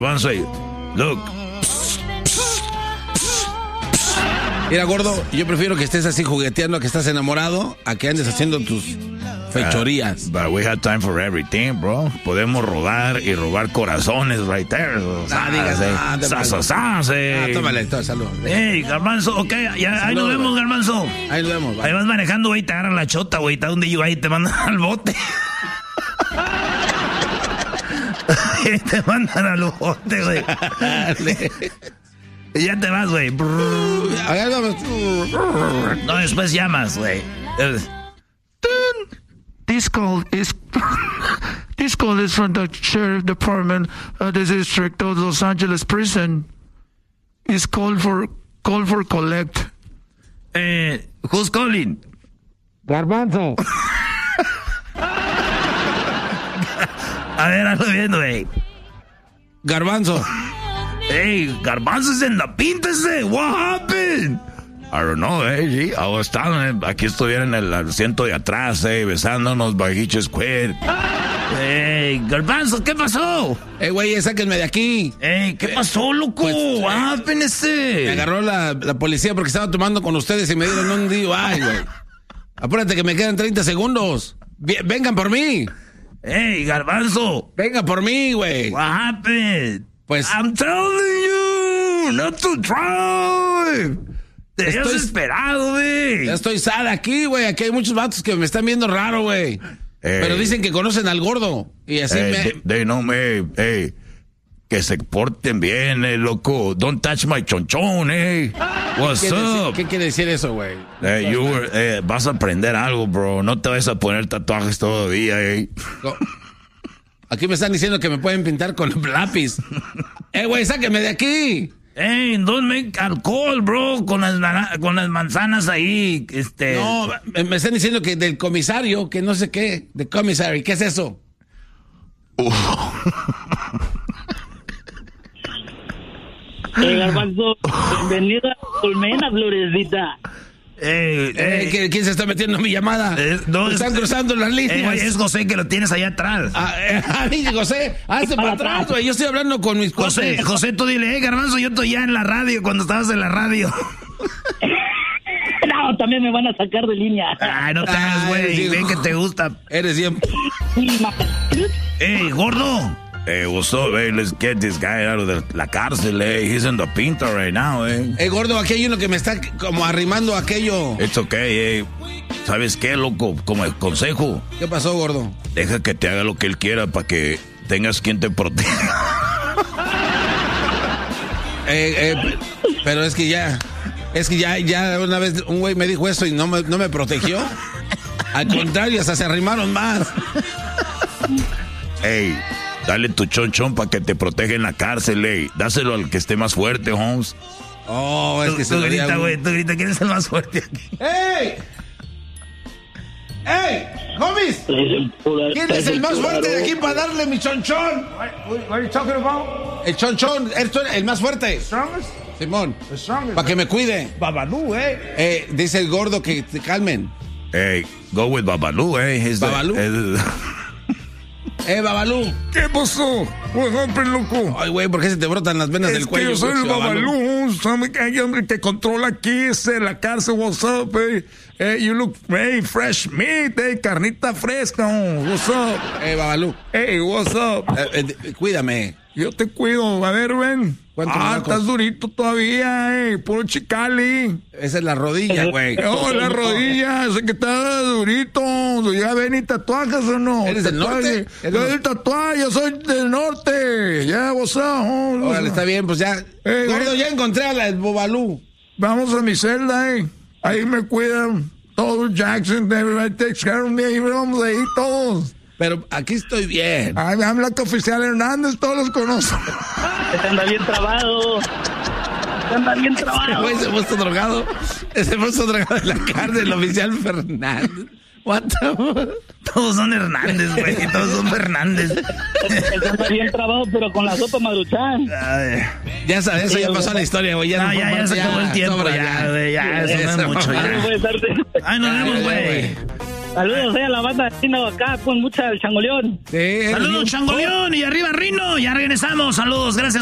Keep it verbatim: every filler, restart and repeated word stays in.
Garbanzo, look. Mira, gordo, yo prefiero que estés así jugueteando, que estás enamorado, a que andes haciendo tus fechorías. Uh, but we have time for everything, bro. Podemos rodar y robar corazones right there. Ah, digas, ah, ah, tómale, todo, salud. Hey, Garbanzo, ok, ya, ahí nos vemos, Garbanzo. Ahí nos vemos. Ahí vas manejando, güey, te agarran la chota, güey, está donde yo ahí te mandan al bote. Te mandan al bote, güey. Y ya te vas, güey. No, después llamas, güey. This call is this call is from the sheriff department of the district of Los Angeles prison. Is called for call for collect. Eh, who's calling? Garbanzo. A ver, ando viendo, güey. Garbanzo. Hey, Garbanzo's in the pinta ese. What happened? I don't know, eh, sí. I was down, aquí estuviera en el asiento de atrás, eh, besándonos, bajiches square. Hey, Garbanzo, ¿qué pasó? Hey, güey, sáquenme de aquí. Hey, ¿qué pasó, loco? Pues, What happened ese? Me agarró la, la policía porque estaba tomando con ustedes y me dieron un D U I, güey. Apúrate que me quedan treinta segundos. Vengan por mí. Hey, Garbanzo. Venga por mí, güey. What happened? Pues... I'm telling you, not to drive. Te has estoy esperado, güey. Ya estoy sad aquí, güey. Aquí hay muchos vatos que me están viendo raro, güey. Pero dicen que conocen al gordo. Y así hey, me... De, de no me... Hey, que se porten bien, eh, loco. Don't touch my chonchón, eh. What's ¿Qué up? Decir, ¿Qué quiere decir eso, güey? Eh, you were, eh, vas a aprender algo, bro. No te vas a poner tatuajes todavía, eh. No. Aquí me están diciendo que me pueden pintar con lápiz. Eh, güey, sáquenme de aquí. Hey, don't make alcohol, bro, con las, con las manzanas ahí, este... No, me, me están diciendo que del comisario, que no sé qué, de comisario, ¿qué es eso? Uh. Eh, Garbanzo, bienvenido a Colmena, Florecita. Eh, eh, eh, ¿Quién se está metiendo en mi llamada? Eh, no, están es, cruzando las líneas. Eh, es José que lo tienes allá atrás. Ah, eh, José, hazte para atrás, güey. Yo estoy hablando con mis cosas. José, José, tú dile, eh, Garbanzo, yo estoy ya en la radio cuando estabas en la radio. No, también me van a sacar de línea. Ay, no te hagas, güey. Ven que te gusta. Eres bien. Ey, gordo. Hey, what's up, hey? Let's get this guy out of the, la cárcel, eh. He's in the pinta right now, eh. Eh, gordo, aquí hay uno que me está como arrimando aquello. It's okay, eh. ¿Sabes qué, loco? Como el consejo. ¿Qué pasó, gordo? Deja que te haga lo que él quiera para que tengas quien te proteja. eh, eh, pero es que ya... Es que ya, ya una vez un güey me dijo eso y no me, no me protegió. Al contrario, hasta se arrimaron más. Ey, dale tu chonchón para que te proteja en la cárcel, ey. Dáselo al que esté más fuerte, Holmes. Oh, es tú, que se tú vería... grita, güey, tú grita, ¿quién es el más fuerte aquí? ¡Ey! ¡Ey! ¡Homies! ¿Quién es el más fuerte de aquí para darle mi chonchón? What are you talking about? El chonchón, el, el más fuerte. Strongest? Simón, para que me cuide. Babalú, eh. eh. Dice el gordo que te calmen. Hey, go with Babalú, eh. He's Babalú. The, el... Eh, Babalú. ¿Qué pasó? What happened, loco? Ay, güey, ¿por qué se te brotan las venas es del cuello? Es que yo soy el Babalú. Babalú. Hay hombre que controla aquí, es la cárcel. What's up, eh? Hey, you look, hey, fresh meat, hey, carnita fresca. What's up? Eh, Babalú. Hey, what's up? Eh, eh, cuídame. Yo te cuido. A ver, ven. Ah, estás durito todavía, eh. Puro chicali. Esa es la rodilla, güey. No, la rodilla. Sé que está durito. Ya ven, ¿y tatuajes o no? ¿Eres del norte? Yo soy del tatuaje, yo soy del norte. Ya, yeah, what's up? Oh, Órale, está bien, pues ya. Eh, Gordo, eh. ya encontré a la del Babalú. Vamos a mi celda, eh. Ahí me cuidan todos Jackson, everybody takes care of me. Ahí vamos ahí todos. Pero aquí estoy bien. Ay, me habla que Oficial Hernández, todos los conozco. Este anda bien trabado. Este anda bien trabado. Ese güey se puso drogado. Se puso drogado en la cárcel, el Oficial Fernández. What the... Todos son Hernández, güey. Todos son Fernández. Este anda bien trabado, pero con la sopa Maruchan. Ya sabes, eso ya pasó la historia, güey. Ya, no, ya, ya se acabó el tiempo. Ya, güey. Ya, eso no es mucho. Ya. Ay, nos vemos, güey. Saludos eh, a la banda de Rino acá con mucha el Changoleón. Sí, saludos, Changoleón, y arriba Rino. Ya regresamos. Saludos, gracias.